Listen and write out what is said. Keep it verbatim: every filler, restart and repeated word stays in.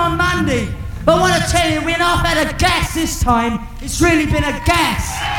on Monday. But I want to tell you, when I've had a gas this time, it's really been a gas.